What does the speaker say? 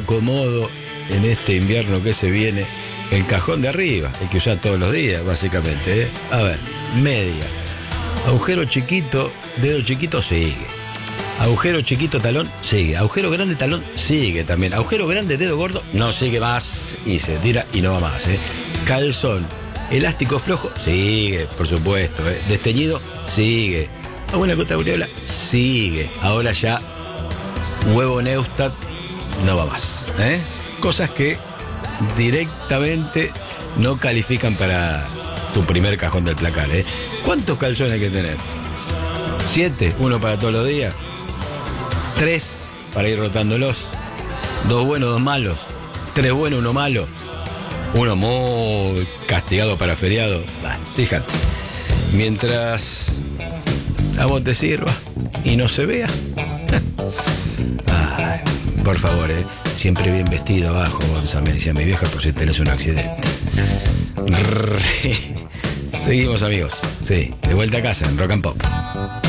acomodo en este invierno que se viene el cajón de arriba, el que usa todos los días, básicamente, ¿eh? A ver, media. Agujero chiquito, dedo chiquito, sigue. Agujero chiquito, talón, sigue. Agujero grande, talón, sigue también. Agujero grande, dedo gordo, no sigue más y se tira y no va más, ¿eh? Calzón, elástico flojo, sigue, por supuesto, ¿eh? Desteñido, sigue. Alguna contra aureola, sigue. Ahora ya, huevo Neustadt, no va más, ¿eh? Cosas que directamente no califican para tu primer cajón del placar, ¿eh? ¿Cuántos calzones hay que tener? 7, uno para todos los días. 3 para ir rotándolos. 2 buenos, 2 malos. 3 buenos, 1 malo. Uno muy castigado para feriado. Bueno, fíjate. Mientras a vos te sirva y no se vea. Ay, por favor, siempre bien vestido abajo, Gonza, me decía mi vieja, por si tenés un accidente. Seguimos, amigos. Sí, de vuelta a casa en Rock and Pop.